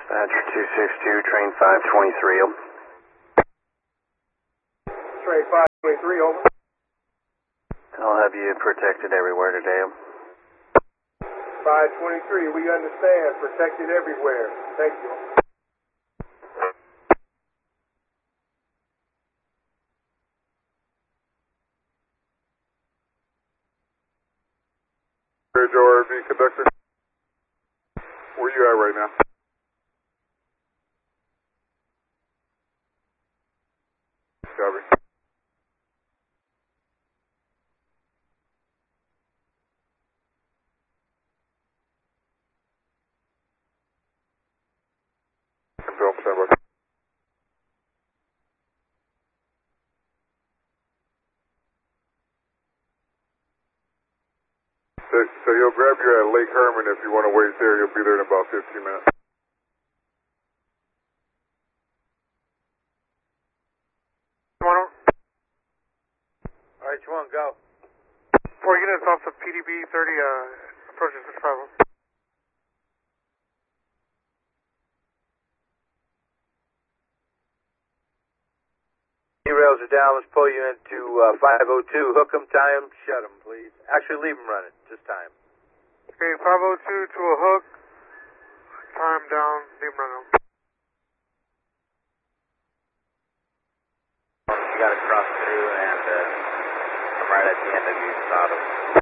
Dispatcher 262, train 523, over. Train 523, over. I'll have you protected everywhere today. 523, we understand. Protected everywhere. Thank you. Bridge ORV conductor. Where you at right now? Copy. Confirm, stand by. So he'll grab you at Lake Herman if you want to wait there. You'll be there in about 15 minutes. Alright, you want to go? 4 units off of PDB 30, approaches Mr. Bravo. Rails are down. Let's pull you into 502. Hook them, tie them, shut them, please. Actually, leave them running. Just tie them. Okay, 502 to a hook. Time down, leave them running. You got to cross through, and I'm right at the end of you, Sodom.